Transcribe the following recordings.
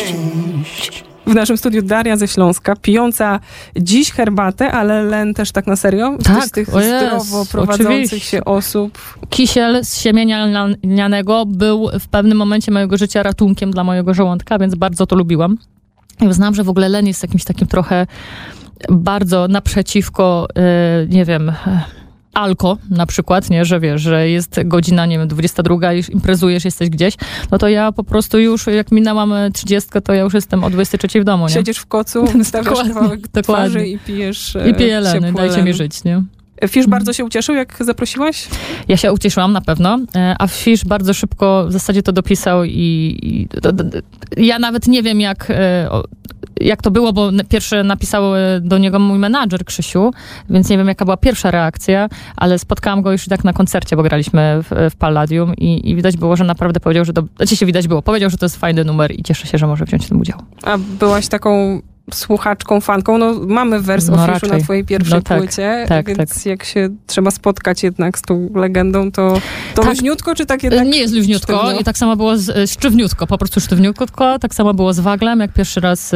W naszym studiu Daria ze Śląska, pijąca dziś herbatę, ale Len też tak na serio? Tak, z tych zdrowo prowadzących się osób. Kisiel z siemienia lnianego był w pewnym momencie mojego życia ratunkiem dla mojego żołądka, więc bardzo to lubiłam. I uznałam, że w ogóle Len jest jakimś takim trochę bardzo naprzeciwko, nie wiem, alko na przykład, nie, że wiesz, że jest godzina, nie wiem, 22, już imprezujesz, jesteś gdzieś, no to ja po prostu już, jak minęłam 30, to ja już jestem o 23 w domu, nie? Siedzisz w kocu, stawiasz kawałek twarzy i pijesz i piję Leny, dajcie mi żyć, nie? Fisz bardzo się ucieszył, jak zaprosiłaś? Ja się ucieszyłam na pewno, a Fisz bardzo szybko w zasadzie to dopisał ja nawet nie wiem, jak to było, bo pierwszy napisał do niego mój menadżer Krzysiu, więc nie wiem, jaka była pierwsza reakcja, ale spotkałam go już tak na koncercie, bo graliśmy w Palladium i widać było, że naprawdę powiedział, że powiedział, że to jest fajny numer i cieszę się, że może wziąć w tym udział. A byłaś taką słuchaczką, fanką, no mamy wers o Fiszu na twojej pierwszej płycie, więc jak się trzeba spotkać jednak z tą legendą, to luźniutko, czy tak jednak? Nie jest luźniutko sztywno? I tak samo było sztywniutko, po prostu sztywniutko, tak samo było z Waglem, jak pierwszy raz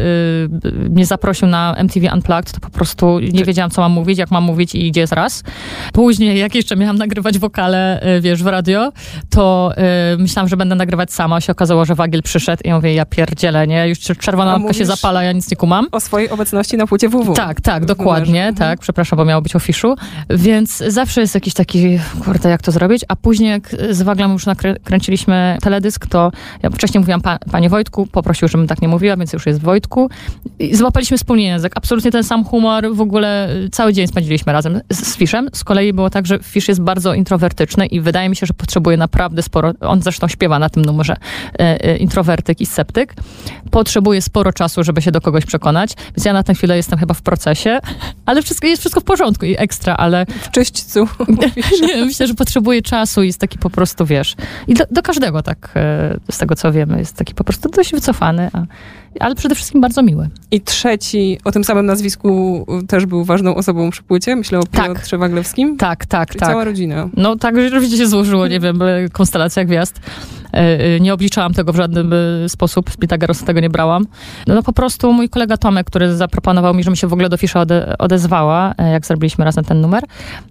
mnie zaprosił na MTV Unplugged, to po prostu nie wiedziałam, co mam mówić, jak mam mówić i gdzie jest raz. Później, jak jeszcze miałam nagrywać wokale, wiesz, w radio, to myślałam, że będę nagrywać sama, się okazało, że Wagiel przyszedł i ja mówię, ja pierdzielę, nie? Już czerwona lampka się zapala, ja nic nie kumam. O swojej obecności na płycie WW. Tak, dokładnie, tak, przepraszam, bo miało być o Fiszu. Więc zawsze jest jakiś taki, kurde, jak to zrobić, a później jak z Waglem już kręciliśmy teledysk, to ja wcześniej mówiłam, panie Wojtku, poprosił, żebym tak nie mówiła, więc już jest Wojtku. I złapaliśmy wspólny język, absolutnie ten sam humor, w ogóle cały dzień spędziliśmy razem z Fiszem. Z kolei było tak, że Fisz jest bardzo introwertyczny i wydaje mi się, że potrzebuje naprawdę sporo, on zresztą śpiewa na tym numerze, introwertyk i sceptyk, potrzebuje sporo czasu, żeby się do kogoś przekonać, więc ja na tę chwilę jestem chyba w procesie, ale jest wszystko w porządku i ekstra, ale... W czyśćcu. Nie, myślę, że potrzebuje czasu i jest taki po prostu, wiesz, i do każdego tak, z tego co wiemy, jest taki po prostu dość wycofany, ale przede wszystkim bardzo miły. I trzeci, o tym samym nazwisku też był ważną osobą przy płycie, myślę o Piotrze Waglewskim. Tak. Cała rodzina. No tak, rzeczywiście się złożyło, nie wiem, konstelacja gwiazd. Nie obliczałam tego w żaden sposób, z Pitagoras tego nie brałam. No po prostu mój kolega Tomek, który zaproponował mi, żebym się w ogóle do Fisza odezwała, jak zrobiliśmy razem ten numer,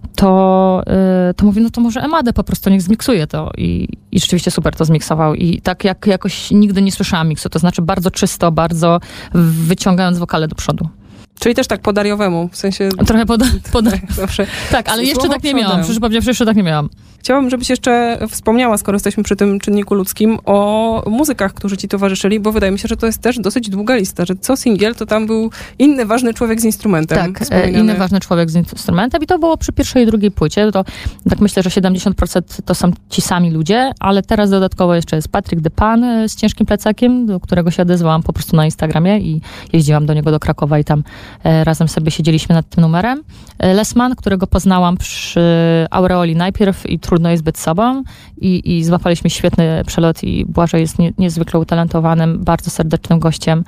to mówi, no to może Emadę po prostu niech zmiksuje to. I rzeczywiście super to zmiksował. I tak jak jakoś nigdy nie słyszałam miksu, to znaczy bardzo czysto, bardzo wyciągając wokale do przodu. Czyli też tak po Dariowemu, w sensie... Trochę zawsze. Tak, ale jeszcze tak nie miałam. Przecież powiedziawszy, jeszcze tak nie miałam. Chciałabym, żebyś jeszcze wspomniała, skoro jesteśmy przy tym czynniku ludzkim, o muzykach, którzy ci towarzyszyli, bo wydaje mi się, że to jest też dosyć długa lista, że co singiel, to tam był inny ważny człowiek z instrumentem. Tak, inny ważny człowiek z instrumentem i to było przy pierwszej i drugiej płycie. To tak myślę, że 70% to są ci sami ludzie, ale teraz dodatkowo jeszcze jest Patryk de Pan z ciężkim plecakiem, do którego się odezwałam po prostu na Instagramie i jeździłam do niego do Krakowa i tam razem sobie siedzieliśmy nad tym numerem. Lesman, którego poznałam przy Aureoli najpierw i Trudno jest być sobą i złapaliśmy świetny przelot i Błażej jest niezwykle utalentowanym, bardzo serdecznym gościem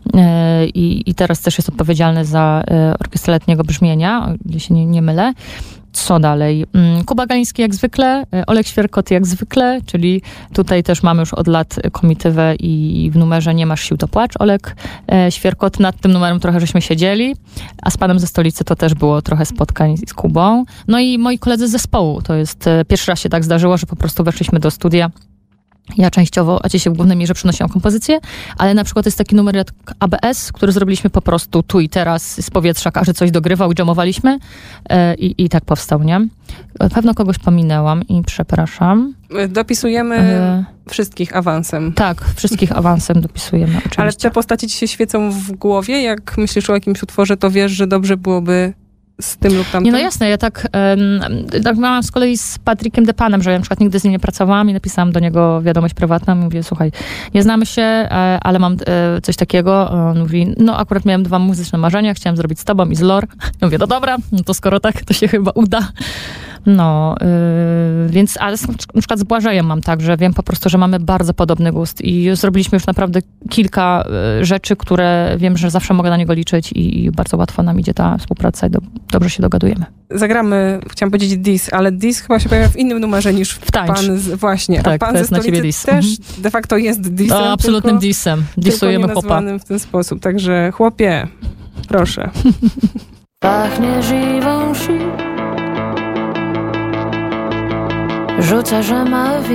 i teraz też jest odpowiedzialny za Orkiestrę Letniego Brzmienia, gdzie się nie mylę. Co dalej? Kuba Galiński jak zwykle, Olek Świerkot jak zwykle, czyli tutaj też mamy już od lat komitywę i w numerze Nie masz sił to płacz. Olek Świerkot, nad tym numerem trochę żeśmy siedzieli, a z panem ze stolicy to też było trochę spotkań z Kubą. No i moi koledzy z zespołu, to jest pierwszy raz się tak zdarzyło, że po prostu weszliśmy do studia. Ja częściowo, a ci się w głównej mierze przynosiłam kompozycję, ale na przykład jest taki numer jak ABS, który zrobiliśmy po prostu tu i teraz z powietrza, każdy coś dogrywał i jamowaliśmy i tak powstał, nie? Pewno kogoś pominęłam i przepraszam. Dopisujemy wszystkich awansem. Tak, wszystkich awansem dopisujemy oczywiście. Ale te postaci ci się świecą w głowie? Jak myślisz o jakimś utworze, to wiesz, że dobrze byłoby z tym lub tamtym? Nie, no jasne, ja tak miałam z kolei z Patrykiem de Panem, że ja na przykład nigdy z nim nie pracowałam i napisałam do niego wiadomość prywatną. Mówię, słuchaj, nie znamy się, ale mam coś takiego. On mówi, no akurat miałem 2 muzyczne marzenia, chciałem zrobić z tobą i z Lor. Ja mówię, no dobra, no to skoro tak, to się chyba uda. No, więc, ale na przykład z Błażejem mam tak, że wiem po prostu, że mamy bardzo podobny gust i zrobiliśmy już naprawdę kilka rzeczy, które wiem, że zawsze mogę na niego liczyć i bardzo łatwo nam idzie ta współpraca i dobrze się dogadujemy. Zagramy, chciałam powiedzieć Dis, ale Dis chyba się pojawia w innym numerze niż Pan właśnie. Tak, a Pan ze Stolicy też de facto jest Disem. No, absolutnym Disem. Disujemy chłopa. W ten sposób, także chłopie, proszę. Pachnie żywą wsi. Rzuca, że ma